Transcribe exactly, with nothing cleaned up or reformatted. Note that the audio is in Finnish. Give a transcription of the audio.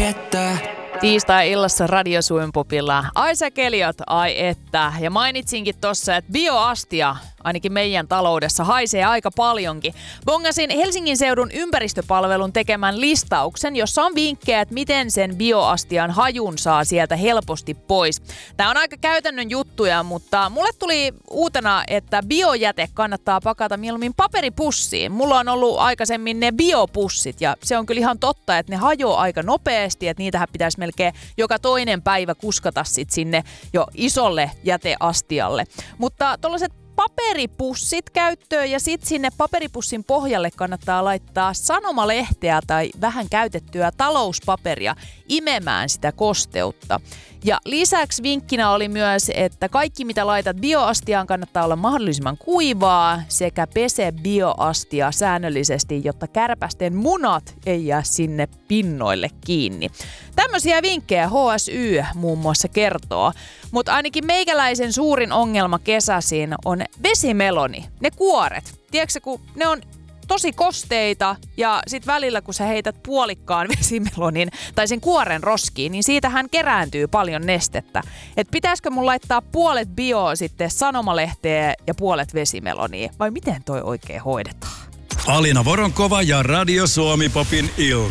että. Tiistai-illassa Radio Suomen Popilla Aisa Keliot, ai että. Ja mainitsinkin tossa, että bioastia ainakin meidän taloudessa haisee aika paljonkin. Bongasin Helsingin seudun ympäristöpalvelun tekemän listauksen, jossa on vinkkejä, että miten sen bioastian hajun saa sieltä helposti pois. Tämä on aika käytännön juttuja, mutta mulle tuli uutena, että biojäte kannattaa pakata mieluummin paperipussiin. Mulla on ollut aikaisemmin ne biopussit ja se on kyllä ihan totta, että ne hajoaa aika nopeasti, että niitähän pitäisi melkein joka toinen päivä kuskata sit sinne jo isolle jäteastialle. Mutta tollaiset paperipussit käyttöön ja sitten sinne paperipussin pohjalle kannattaa laittaa sanomalehteä tai vähän käytettyä talouspaperia imemään sitä kosteutta. Ja lisäksi vinkkinä oli myös, että kaikki mitä laitat bioastiaan kannattaa olla mahdollisimman kuivaa sekä pese bioastia säännöllisesti, jotta kärpästen munat ei jää sinne pinnoille kiinni. Tämmöisiä vinkkejä H S Y muun muassa kertoo, mutta ainakin meikäläisen suurin ongelma kesäisin on vesimeloni, ne kuoret. Tiedätkö, kun ne on tosi kosteita ja sit välillä kun sä heität puolikkaan vesimelonin tai sen kuoren roskiin, niin siitähän kerääntyy paljon nestettä. Et pitäisikö mun laittaa puolet bioa sitten sanomalehteä ja puolet vesimelonia vai miten toi oikein hoidetaan? Alina Voronkova ja Radio Suomi Popin ilta.